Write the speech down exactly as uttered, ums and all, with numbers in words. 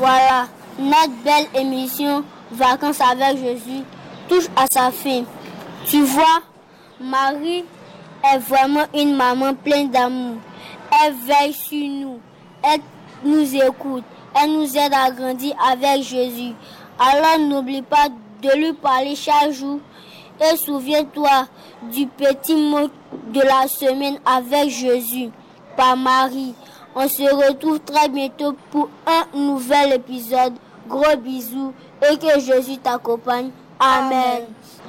Voilà, notre belle émission Vacances avec Jésus touche à sa fin. Tu vois, Marie est vraiment une maman pleine d'amour. Elle veille sur nous, elle nous écoute, elle nous aide à grandir avec Jésus. Alors n'oublie pas de lui parler chaque jour et souviens-toi du petit mot de la semaine avec Jésus par Marie. On se retrouve très bientôt pour un nouvel épisode. Gros bisous et que Jésus t'accompagne. Amen. Amen.